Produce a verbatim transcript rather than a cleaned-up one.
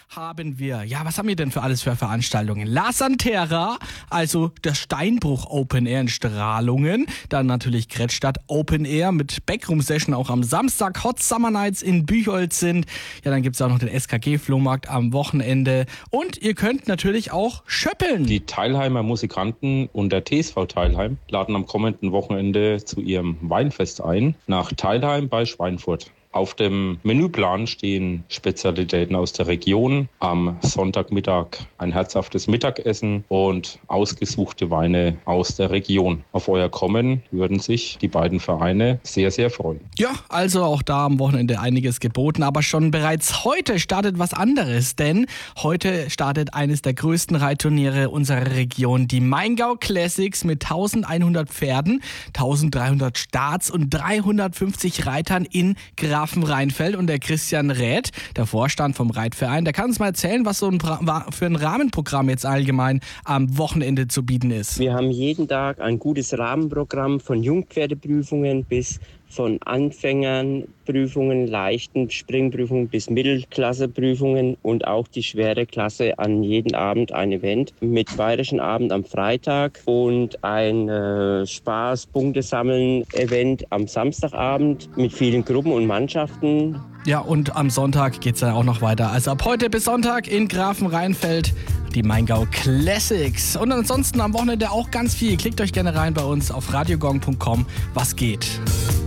haben wir, ja, was haben wir denn für alles für Veranstaltungen? La Santera, also der Steinbruch Open Air in Strahlungen. Dann natürlich Kretzstadt Open Air mit Backroom Session auch am Samstag. Hot Summer Nights in Büchholz sind. Ja, dann gibt's auch noch den S K G-Flohmarkt am Wochenende. Und ihr könnt natürlich auch schöppeln. Die Teilheimer Musikanten und der T S V Teilheim laden am kommenden Wochenende zu ihrem Weinfest ein nach Teilheim bei Schweinfurt. Auf dem Menüplan stehen Spezialitäten aus der Region, am Sonntagmittag ein herzhaftes Mittagessen und ausgesuchte Weine aus der Region. Auf euer Kommen würden sich die beiden Vereine sehr, sehr freuen. Ja, also auch da am Wochenende einiges geboten, aber schon bereits heute startet was anderes, denn heute startet eines der größten Reitturniere unserer Region, die Maingau Classics mit elfhundert Pferden, eintausenddreihundert Starts und dreihundertfünfzig Reitern in Grafenrheinfeld. Und der Christian Räth, der Vorstand vom Reitverein, der kann uns mal erzählen, was so ein für ein Rahmenprogramm jetzt allgemein am Wochenende zu bieten ist. Wir haben jeden Tag ein gutes Rahmenprogramm von Jungpferdeprüfungen bis von Anfängern Prüfungen, leichten Springprüfungen bis Mittelklasseprüfungen und auch die schwere Klasse an jeden Abend ein Event mit Bayerischen Abend am Freitag und ein äh, Spaß-Punkte-Sammeln-Event am Samstagabend mit vielen Gruppen und Mannschaften. Ja, und am Sonntag geht's dann auch noch weiter. Also ab heute bis Sonntag in Grafenrheinfeld die Maingau Classics. Und ansonsten am Wochenende auch ganz viel. Klickt euch gerne rein bei uns auf radiogong punkt com. Was geht?